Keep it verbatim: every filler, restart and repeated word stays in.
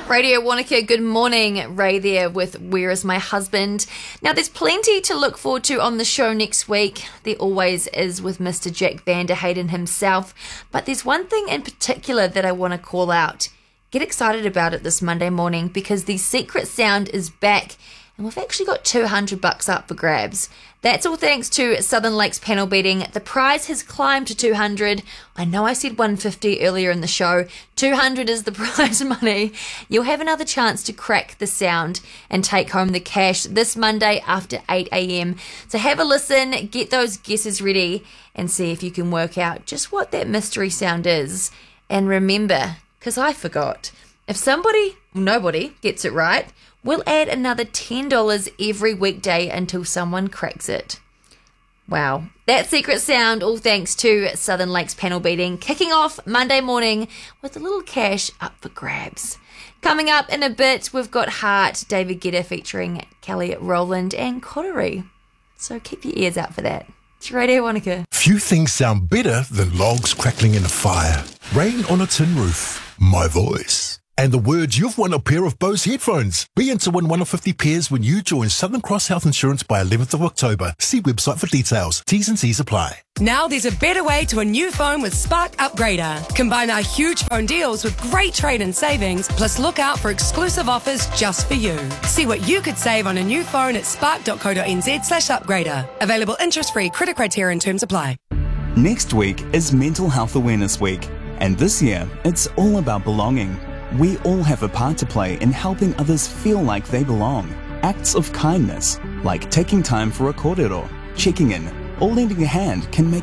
Radio Wanaka, good morning. Ray there with Where Is My Husband? Now, there's plenty to look forward to on the show next week. There always is with Mister Jack Vanderheyden himself. But there's one thing in particular that I want to call out. Get excited about it this Monday morning because the secret sound is back and we've actually got two hundred bucks up for grabs. That's all thanks to Southern Lakes panel beating. The prize has climbed to two hundred. I know I said one hundred fifty earlier in the show. two hundred is the prize money. You'll have another chance to crack the sound and take home the cash this Monday after eight a.m. So have a listen, get those guesses ready and see if you can work out just what that mystery sound is. And remember, because I forgot, if somebody, nobody, gets it right, we'll add another ten dollars every weekday until someone cracks it. Wow. That secret sound, all thanks to Southern Lakes panel beating, kicking off Monday morning with a little cash up for grabs. Coming up in a bit, we've got Heart, David Guetta featuring Kelly Rowland and Coterie. So keep your ears out for that. It's Radio Wanaka. Few things sound better than logs crackling in a fire, rain on a tin roof, my voice, and the words you've won a pair of Bose headphones. Be in to win one of fifty pairs when you join Southern Cross Health Insurance by eleventh of October. See website for details. T's and C's apply. Now there's a better way to a new phone with Spark Upgrader. Combine our huge phone deals with great trade-in savings, plus look out for exclusive offers just for you. See what you could save on a new phone at spark.co.nz slash upgrader. Available interest-free. Credit criteria and terms apply. Next week is Mental Health Awareness Week, and this year it's all about belonging. We all have a part to play in helping others feel like they belong. Acts of kindness, like taking time for a kōrero, checking in, or lending a hand can make